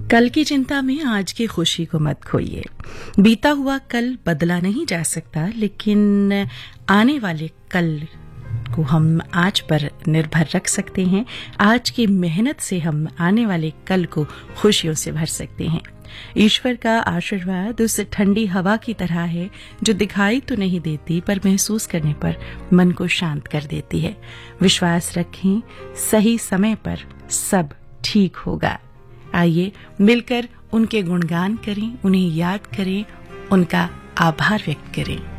कल की चिंता में आज की खुशी को मत खोइए। बीता हुआ कल बदला नहीं जा सकता, लेकिन आने वाले कल को हम आज पर निर्भर रख सकते हैं। आज की मेहनत से हम आने वाले कल को खुशियों से भर सकते हैं। ईश्वर का आशीर्वाद उस ठंडी हवा की तरह है जो दिखाई तो नहीं देती, पर महसूस करने पर मन को शांत कर देती है। विश्वास रखें, सही समय पर सब ठीक होगा। आइए मिलकर उनके गुणगान करें, उन्हें याद करें, उनका आभार व्यक्त करें।